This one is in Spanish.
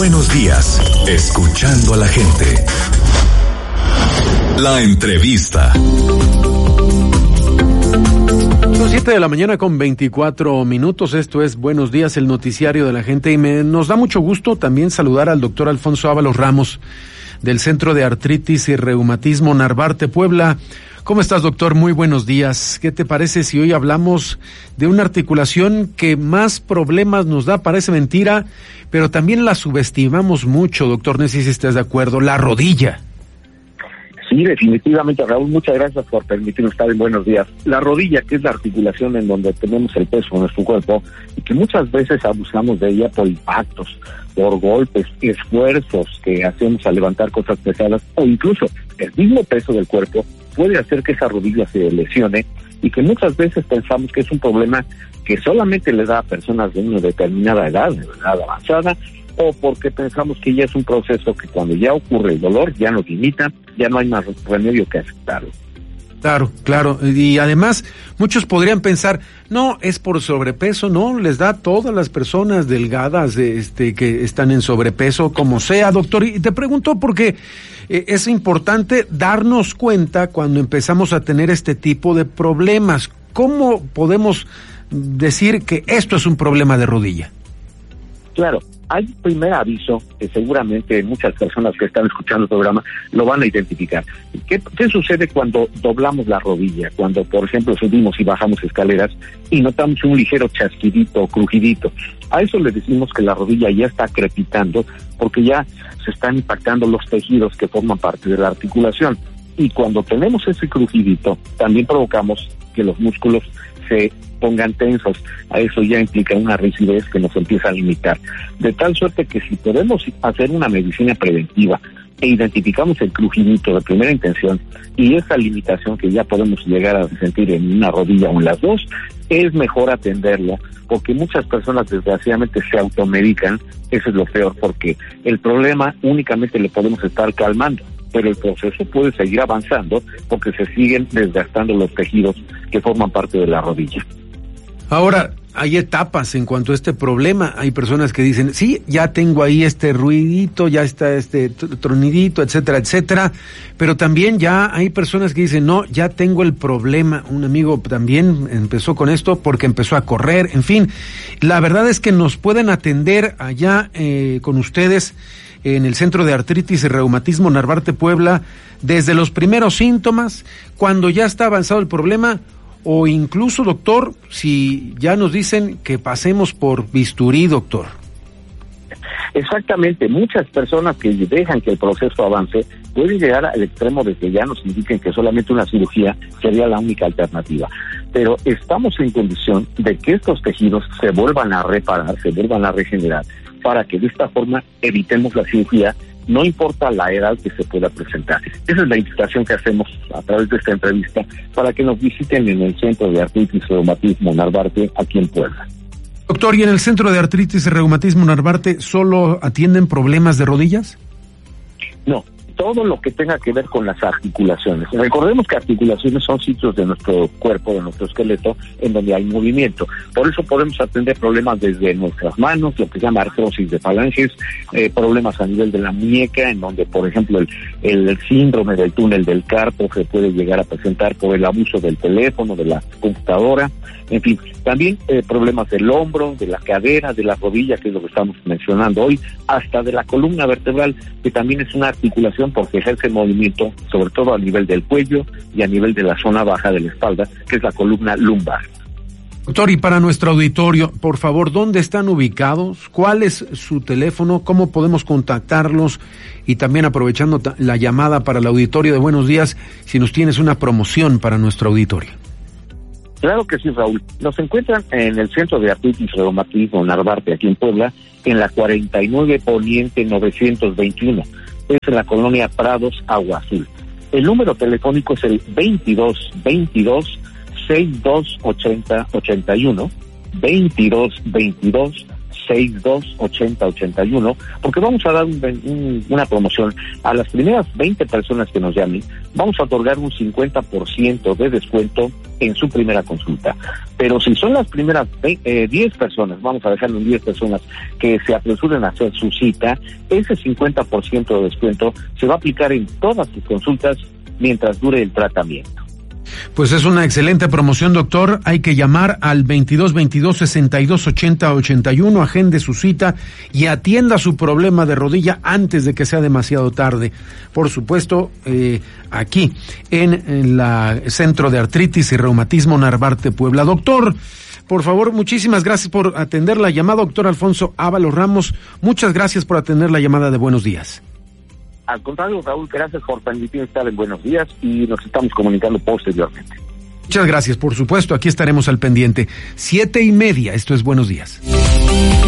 Buenos días, escuchando a la gente. La entrevista. Son 7 de la mañana con 24 minutos. Esto es Buenos Días, el noticiario de la gente. Y nos da mucho gusto también saludar al doctor Alfonso Ábalos Ramos, del Centro de Artritis y Reumatismo Narvarte, Puebla. ¿Cómo estás, doctor? Muy buenos días. ¿Qué te parece si hoy hablamos de una articulación que más problemas nos da? Parece mentira, pero también la subestimamos mucho, doctor. No sé si estás de acuerdo. La rodilla. Sí, definitivamente, Raúl, muchas gracias por permitirnos estar en Buenos Días. La rodilla, que es la articulación en donde tenemos el peso de nuestro cuerpo y que muchas veces abusamos de ella por impactos, por golpes, esfuerzos que hacemos al levantar cosas pesadas o incluso el mismo peso del cuerpo puede hacer que esa rodilla se lesione y que muchas veces pensamos que es un problema que solamente le da a personas de una determinada edad, de edad avanzada, o porque pensamos que ya es un proceso que cuando ya ocurre el dolor ya nos limita, ya no hay más remedio que aceptarlo. Claro, y además muchos podrían pensar, no, es por sobrepeso, no, les da a todas las personas delgadas que están en sobrepeso, como sea, doctor. Y te pregunto porque es importante darnos cuenta cuando empezamos a tener este tipo de problemas. ¿Cómo podemos decir que esto es un problema de rodilla? Claro, hay un primer aviso que seguramente muchas personas que están escuchando el programa lo van a identificar. ¿Qué sucede cuando doblamos la rodilla? Cuando, por ejemplo, subimos y bajamos escaleras y notamos un ligero chasquidito o crujidito. A eso le decimos que la rodilla ya está crepitando porque ya se están impactando los tejidos que forman parte de la articulación. Y cuando tenemos ese crujidito, también provocamos que los músculos se pongan tensos. A eso ya implica una rigidez que nos empieza a limitar. De tal suerte que si podemos hacer una medicina preventiva e identificamos el crujidito de primera intención y esa limitación que ya podemos llegar a sentir en una rodilla o en las dos, es mejor atenderlo, porque muchas personas desgraciadamente se automedican. Eso es lo peor, porque el problema únicamente le podemos estar calmando, pero el proceso puede seguir avanzando porque se siguen desgastando los tejidos que forman parte de la rodilla. Ahora, hay etapas en cuanto a este problema. Hay personas que dicen, sí, ya tengo ahí este ruidito, ya está este tronidito, etcétera, etcétera, pero también ya hay personas que dicen, no, ya tengo el problema. Un amigo también empezó con esto porque empezó a correr, en fin. La verdad es que nos pueden atender allá con ustedes en el Centro de Artritis y Reumatismo Narvarte, Puebla, desde los primeros síntomas, cuando ya está avanzado el problema, o incluso, doctor, si ya nos dicen que pasemos por bisturí, doctor. Exactamente, muchas personas que dejan que el proceso avance pueden llegar al extremo de que ya nos indiquen que solamente una cirugía sería la única alternativa. Pero estamos en condición de que estos tejidos se vuelvan a reparar, se vuelvan a regenerar, para que de esta forma evitemos la cirugía, no importa la edad que se pueda presentar. Esa es la invitación que hacemos a través de esta entrevista para que nos visiten en el Centro de Artritis y Reumatismo Narvarte, aquí en Puebla. Doctor, ¿y en el Centro de Artritis y Reumatismo Narvarte solo atienden problemas de rodillas? No, todo lo que tenga que ver con las articulaciones. Recordemos que articulaciones son sitios de nuestro cuerpo, de nuestro esqueleto, en donde hay movimiento. Por eso podemos atender problemas desde nuestras manos, lo que se llama artrosis de falanges, problemas a nivel de la muñeca, en donde, por ejemplo, el síndrome del túnel del carpo se puede llegar a presentar por el abuso del teléfono, de la computadora, en fin. También problemas del hombro, de la cadera, de la rodilla, que es lo que estamos mencionando hoy, hasta de la columna vertebral, que también es una articulación porque ejerce movimiento, sobre todo a nivel del cuello y a nivel de la zona baja de la espalda, que es la columna lumbar. Doctor, y para nuestro auditorio, por favor, ¿dónde están ubicados? ¿Cuál es su teléfono? ¿Cómo podemos contactarlos? Y también aprovechando la llamada para el auditorio de Buenos Días, si nos tienes una promoción para nuestro auditorio. Claro que sí, Raúl. Nos encuentran en el Centro de Artritis y Reumatismo Narvarte, aquí en Puebla, en la 49 Poniente 921. Es en la colonia Prados, Agua Azul. El número telefónico es el 2222-6280-81, 2222 628081, porque vamos a dar una promoción. A las primeras 20 personas que nos llamen, vamos a otorgar un 50% de descuento en su primera consulta. Pero si son las primeras 10 personas, vamos a dejarlo en 10 personas, que se apresuren a hacer su cita, ese 50% de descuento se va a aplicar en todas sus consultas mientras dure el tratamiento. Pues es una excelente promoción, doctor. Hay que llamar al 2222-6280-81, agende su cita y atienda su problema de rodilla antes de que sea demasiado tarde. Por supuesto, aquí en la Centro de Artritis y Reumatismo Narvarte, Puebla. Doctor, por favor, muchísimas gracias por atender la llamada. Doctor Alfonso Ábalos Ramos, muchas gracias por atender la llamada de Buenos Días. Al contrario, Raúl, gracias por permitirme estar en Buenos Días y nos estamos comunicando posteriormente. Muchas gracias, por supuesto, aquí estaremos al pendiente. 7:30, esto es Buenos Días.